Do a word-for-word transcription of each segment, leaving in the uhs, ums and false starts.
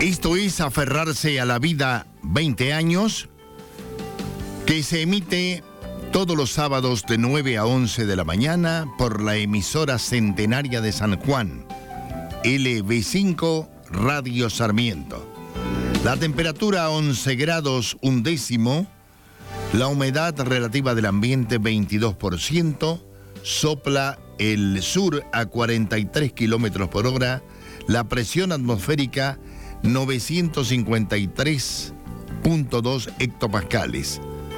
Esto es Aferrarse a la Vida veinte años, que se emite todos los sábados de nueve a once de la mañana por la emisora centenaria de San Juan, L B cinco Radio Sarmiento. La temperatura once grados un décimo, la humedad relativa del ambiente veintidós por ciento, sopla el sur a cuarenta y tres kilómetros por hora, la presión atmosférica novecientos cincuenta y tres punto dos hectopascales.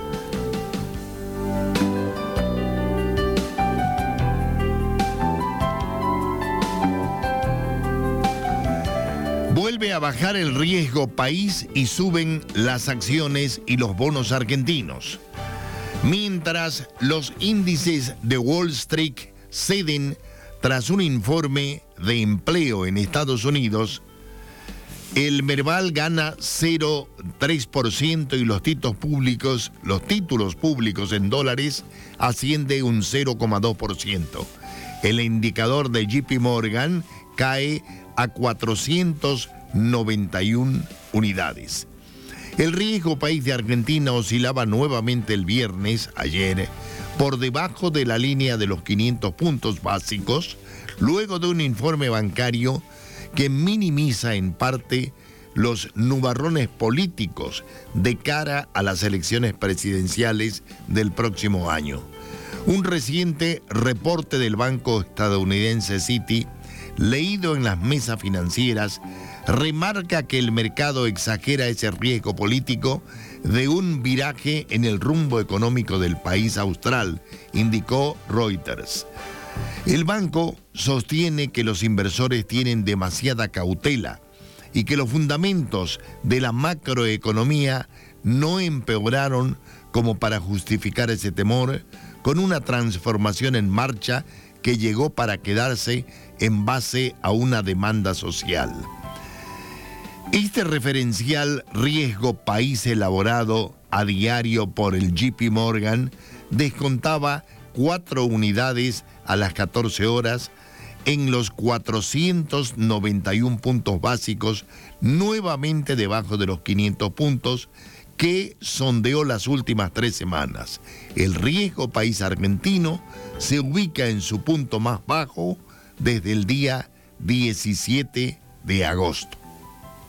Vuelve a bajar el riesgo país y suben las acciones y los bonos argentinos. Mientras los índices de Wall Street ceden tras un informe de empleo en Estados Unidos, el Merval gana cero coma tres por ciento y los títulos públicos, los títulos públicos en dólares asciende un cero coma dos por ciento. El indicador de J P Morgan cae a cuatrocientos noventa y una unidades. El riesgo país de Argentina oscilaba nuevamente el viernes, ayer, por debajo de la línea de los quinientos puntos básicos, luego de un informe bancario que minimiza en parte los nubarrones políticos de cara a las elecciones presidenciales del próximo año. Un reciente reporte del banco estadounidense Citi, leído en las mesas financieras, remarca que el mercado exagera ese riesgo político de un viraje en el rumbo económico del país austral, indicó Reuters. El banco sostiene que los inversores tienen demasiada cautela y que los fundamentos de la macroeconomía no empeoraron como para justificar ese temor, con una transformación en marcha que llegó para quedarse en base a una demanda social. Este referencial riesgo país elaborado a diario por el J P Morgan descontaba cuatro unidades a las catorce horas en los cuatrocientos noventa y uno puntos básicos, nuevamente debajo de los quinientos puntos que sondeó las últimas tres semanas. El riesgo país argentino se ubica en su punto más bajo desde el día diecisiete de agosto.